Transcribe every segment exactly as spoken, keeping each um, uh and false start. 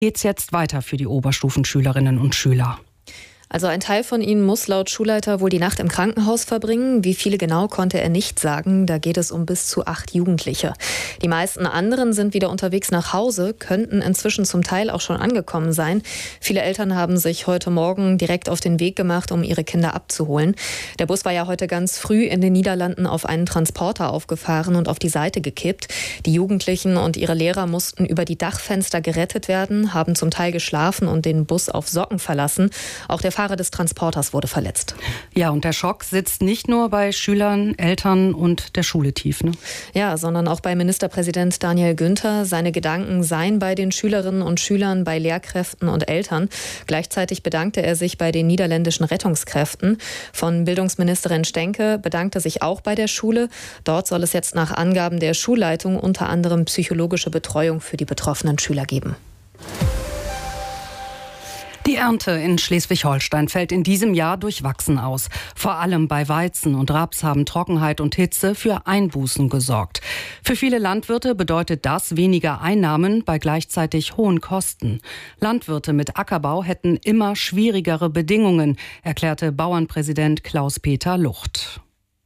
Geht's jetzt weiter für die Oberstufenschülerinnen und Schüler? Also ein Teil von ihnen muss laut Schulleiter wohl die Nacht im Krankenhaus verbringen. Wie viele genau, konnte er nicht sagen. Da geht es um bis zu acht Jugendliche. Die meisten anderen sind wieder unterwegs nach Hause, könnten inzwischen zum Teil auch schon angekommen sein. Viele Eltern haben sich heute Morgen direkt auf den Weg gemacht, um ihre Kinder abzuholen. Der Bus war ja heute ganz früh in den Niederlanden auf einen Transporter aufgefahren und auf die Seite gekippt. Die Jugendlichen und ihre Lehrer mussten über die Dachfenster gerettet werden, haben zum Teil geschlafen und den Bus auf Socken verlassen. Auch der Fahrer des Transporters wurde verletzt. Ja, und der Schock sitzt nicht nur bei Schülern, Eltern und der Schule tief, ne? Ja, sondern auch bei Ministerpräsident Daniel Günther. Seine Gedanken seien bei den Schülerinnen und Schülern, bei Lehrkräften und Eltern. Gleichzeitig bedankte er sich bei den niederländischen Rettungskräften. Von Bildungsministerin Stenke bedankte sich auch bei der Schule. Dort soll es jetzt nach Angaben der Schulleitung unter anderem psychologische Betreuung für die betroffenen Schüler geben. Die Ernte in Schleswig-Holstein fällt in diesem Jahr durchwachsen aus. Vor allem bei Weizen und Raps haben Trockenheit und Hitze für Einbußen gesorgt. Für viele Landwirte bedeutet das weniger Einnahmen bei gleichzeitig hohen Kosten. Landwirte mit Ackerbau hätten immer schwierigere Bedingungen, erklärte Bauernpräsident Klaus-Peter Lucht.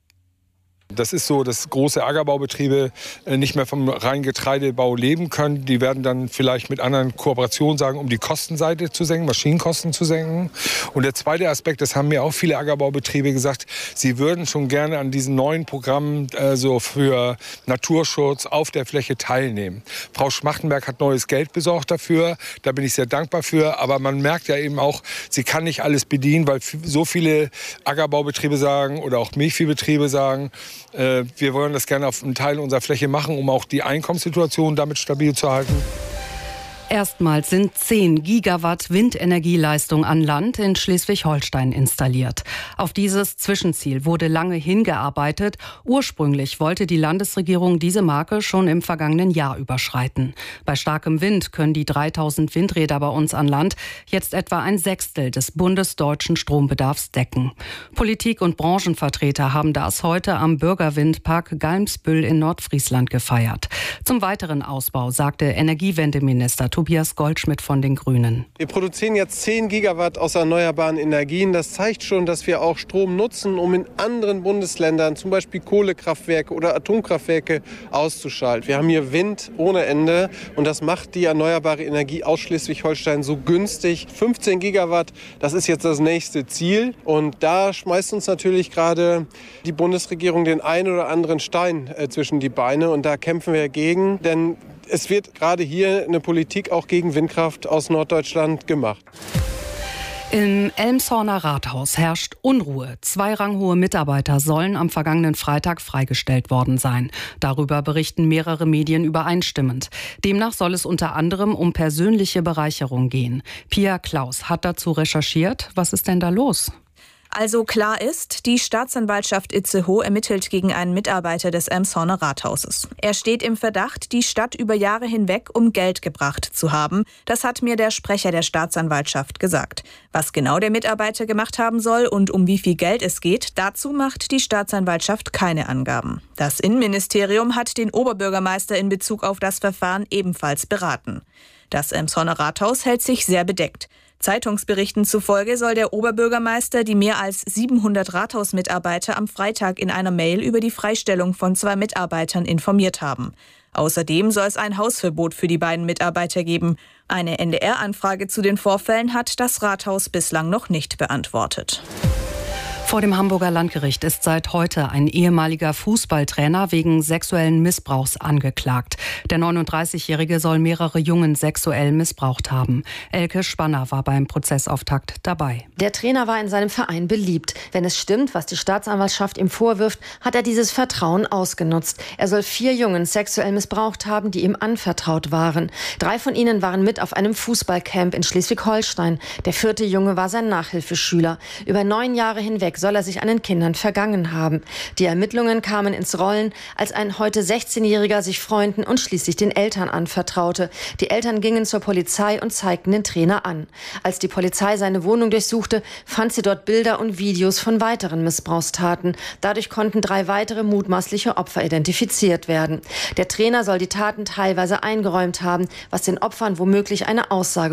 Das ist so, dass große Ackerbaubetriebe nicht mehr vom reinen Getreidebau leben können. Die werden dann vielleicht mit anderen Kooperationen sagen, um die Kostenseite zu senken, Maschinenkosten zu senken. Und der zweite Aspekt, das haben mir auch viele Ackerbaubetriebe gesagt, sie würden schon gerne an diesen neuen Programmen äh, so für Naturschutz auf der Fläche teilnehmen. Frau Schmachtenberg hat neues Geld besorgt dafür, da bin ich sehr dankbar für. Aber man merkt ja eben auch, sie kann nicht alles bedienen, weil so viele Ackerbaubetriebe sagen oder auch Milchviehbetriebe sagen, wir wollen das gerne auf einem Teil unserer Fläche machen, um auch die Einkommenssituation damit stabil zu halten. Erstmals sind zehn Gigawatt Windenergieleistung an Land in Schleswig-Holstein installiert. Auf dieses Zwischenziel wurde lange hingearbeitet. Ursprünglich wollte die Landesregierung diese Marke schon im vergangenen Jahr überschreiten. Bei starkem Wind können die dreitausend Windräder bei uns an Land jetzt etwa ein Sechstel des bundesdeutschen Strombedarfs decken. Politik und Branchenvertreter haben das heute am Bürgerwindpark Galmsbüll in Nordfriesland gefeiert. Zum weiteren Ausbau sagte Energiewendeminister Tobias Goldschmidt von den Grünen. Wir produzieren jetzt zehn Gigawatt aus erneuerbaren Energien. Das zeigt schon, dass wir auch Strom nutzen, um in anderen Bundesländern, zum Beispiel Kohlekraftwerke oder Atomkraftwerke, auszuschalten. Wir haben hier Wind ohne Ende und das macht die erneuerbare Energie aus Schleswig-Holstein so günstig. fünfzehn Gigawatt, das ist jetzt das nächste Ziel. Und da schmeißt uns natürlich gerade die Bundesregierung den einen oder anderen Stein äh, zwischen die Beine. Und da kämpfen wir gegen, denn es wird gerade hier eine Politik auch gegen Windkraft aus Norddeutschland gemacht. Im Elmshorner Rathaus herrscht Unruhe. Zwei ranghohe Mitarbeiter sollen am vergangenen Freitag freigestellt worden sein. Darüber berichten mehrere Medien übereinstimmend. Demnach soll es unter anderem um persönliche Bereicherung gehen. Pia Klaus hat dazu recherchiert. Was ist denn da los? Also klar ist, die Staatsanwaltschaft Itzehoe ermittelt gegen einen Mitarbeiter des Elmshorner Rathauses. Er steht im Verdacht, die Stadt über Jahre hinweg um Geld gebracht zu haben. Das hat mir der Sprecher der Staatsanwaltschaft gesagt. Was genau der Mitarbeiter gemacht haben soll und um wie viel Geld es geht, dazu macht die Staatsanwaltschaft keine Angaben. Das Innenministerium hat den Oberbürgermeister in Bezug auf das Verfahren ebenfalls beraten. Das Elmshorner Rathaus hält sich sehr bedeckt. Zeitungsberichten zufolge soll der Oberbürgermeister die mehr als siebenhundert Rathausmitarbeiter am Freitag in einer Mail über die Freistellung von zwei Mitarbeitern informiert haben. Außerdem soll es ein Hausverbot für die beiden Mitarbeiter geben. Eine N D R-Anfrage zu den Vorfällen hat das Rathaus bislang noch nicht beantwortet. Vor dem Hamburger Landgericht ist seit heute ein ehemaliger Fußballtrainer wegen sexuellen Missbrauchs angeklagt. Der neununddreißigjährige soll mehrere Jungen sexuell missbraucht haben. Elke Spanner war beim Prozessauftakt dabei. Der Trainer war in seinem Verein beliebt. Wenn es stimmt, was die Staatsanwaltschaft ihm vorwirft, hat er dieses Vertrauen ausgenutzt. Er soll vier Jungen sexuell missbraucht haben, die ihm anvertraut waren. Drei von ihnen waren mit auf einem Fußballcamp in Schleswig-Holstein. Der vierte Junge war sein Nachhilfeschüler. Über neun Jahre hinweg soll er sich an den Kindern vergangen haben. Die Ermittlungen kamen ins Rollen, als ein heute sechzehnjähriger sich Freunden und schließlich den Eltern anvertraute. Die Eltern gingen zur Polizei und zeigten den Trainer an. Als die Polizei seine Wohnung durchsuchte, fand sie dort Bilder und Videos von weiteren Missbrauchstaten. Dadurch konnten drei weitere mutmaßliche Opfer identifiziert werden. Der Trainer soll die Taten teilweise eingeräumt haben, was den Opfern womöglich eine Aussage